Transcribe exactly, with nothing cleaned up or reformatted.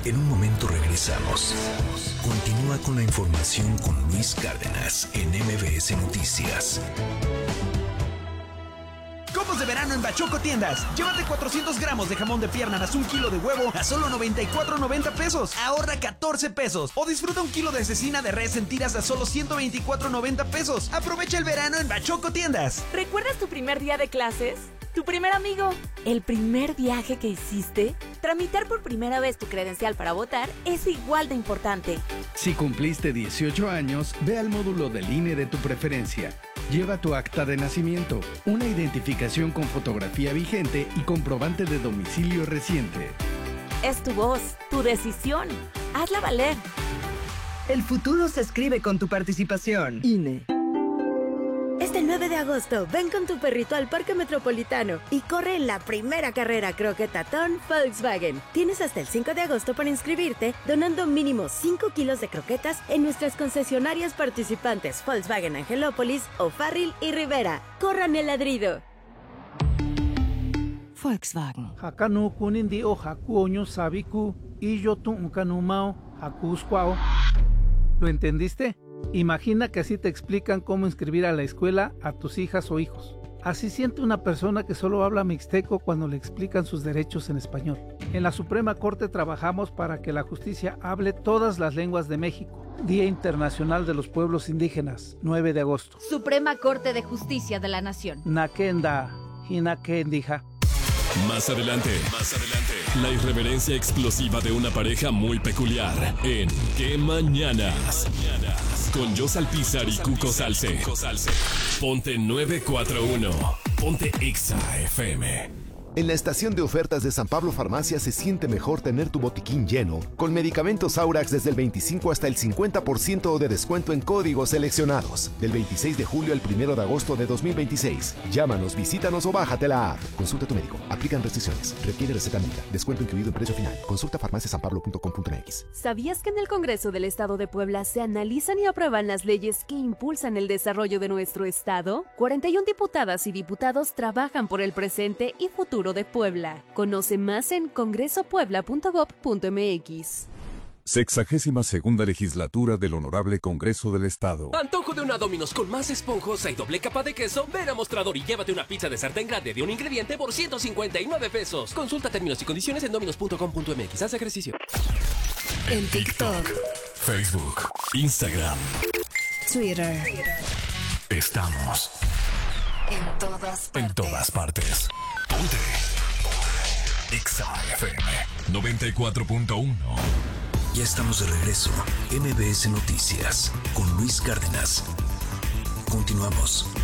En un momento regresamos. Continúa con la información con Luis Cárdenas en M B S Noticias. Combos de verano en Bachoco Tiendas. Llévate cuatrocientos gramos de jamón de pierna más un kilo de huevo a solo noventa y cuatro noventa pesos. Ahorra catorce pesos. O disfruta un kilo de cecina de res en tiras a solo ciento veinticuatro noventa pesos. Aprovecha el verano en Bachoco Tiendas. ¿Recuerdas tu primer día de clases? ¿Tu primer amigo? ¿El primer viaje que hiciste? Tramitar por primera vez tu credencial para votar es igual de importante. Si cumpliste dieciocho años, ve al módulo del I N E de tu preferencia. Lleva tu acta de nacimiento, una identificación con fotografía vigente y comprobante de domicilio reciente. Es tu voz, tu decisión. Hazla valer. El futuro se escribe con tu participación. I N E. Este nueve de agosto, ven con tu perrito al Parque Metropolitano y corre en la primera carrera croquetatón Volkswagen. Tienes hasta el cinco de agosto para inscribirte, donando mínimo cinco kilos de croquetas en nuestras concesionarias participantes Volkswagen Angelópolis, O'Farrill y Rivera. ¡Corran el ladrido! Volkswagen. Hakanu kunindi o hakuoño sabiku y yo tu unkanumao hakusquao. ¿Lo entendiste? Imagina que así te explican cómo inscribir a la escuela a tus hijas o hijos. Así siente una persona que solo habla mixteco cuando le explican sus derechos en español. En la Suprema Corte trabajamos para que la justicia hable todas las lenguas de México. Día Internacional de los Pueblos Indígenas, nueve de agosto. Suprema Corte de Justicia de la Nación. Nakenda, hinakendija. Más adelante, más adelante, la irreverencia explosiva de una pareja muy peculiar en ¿Qué Mañanas? Con Jos Alpizar y Cuco Salce. Ponte nueve cuatro uno. Ponte Exa F M. En la estación de ofertas de San Pablo Farmacia se siente mejor tener tu botiquín lleno, con medicamentos Aurax desde el veinticinco hasta el cincuenta por ciento de descuento en códigos seleccionados. Del veintiséis de julio al primero de agosto de dos mil veintiséis. Llámanos, visítanos o bájate la app. Consulta a tu médico. Aplican restricciones. Requiere receta médica. Descuento incluido en precio final. Consulta farmacia san pablo punto com punto m x. ¿Sabías que en el Congreso del Estado de Puebla se analizan y aprueban las leyes que impulsan el desarrollo de nuestro estado? cuarenta y una diputadas y diputados trabajan por el presente y futuro de Puebla. Conoce más en congreso puebla punto gob punto m x. Sexagésima segunda legislatura del Honorable Congreso del Estado. Antojo de una Domino's con más esponjosa y doble capa de queso. Ven a Mostrador y llévate una pizza de sartén grande de un ingrediente por ciento cincuenta y nueve pesos. Consulta términos y condiciones en dominos punto com punto m x. Haz ejercicio. En TikTok, Facebook, Instagram, Twitter. Estamos en todas partes. En todas partes. Ponte Exa F M noventa y cuatro punto uno. Ya estamos de regreso. M B S Noticias con Luis Cárdenas. Continuamos.